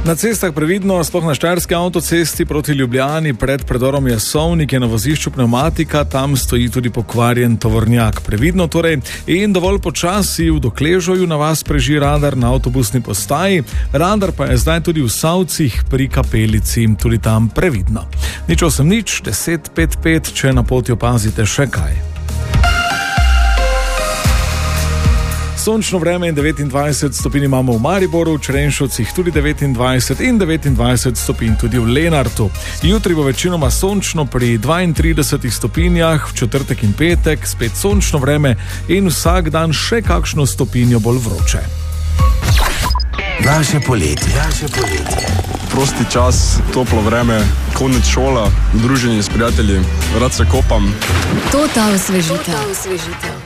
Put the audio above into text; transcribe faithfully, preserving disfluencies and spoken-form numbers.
Na cestah previdno, sploh na štajerski avtocesti proti Ljubljani pred predorom Jasovnik je na vozišču pneumatika, tam stoji tudi pokvarjen tovornjak. Previdno torej in dovolj počasi v Dokležoju na vas preži radar na avtobusni postaji, radar pa je zdaj tudi v Savcih pri Kapelici, tudi tam previdno. Nič osem nič, deset pet pet, če na poti opazite še kaj. Sončno vreme in devetindvajset stopinj imamo v Mariboru, v Črenšovcih tudi devetindvajset in devetindvajset stopinj tudi v Lenartu. Jutri bo večinoma sončno pri dvaintridesetih stopinjah, v četrtek in petek spet sončno vreme in vsak dan še kakšno stopinjo bolj vroče. Naše poletje. Naše poletje. Prosti čas, toplo vreme, konec šola, druženje s prijatelji, rad se kopam. To ta osvežitev.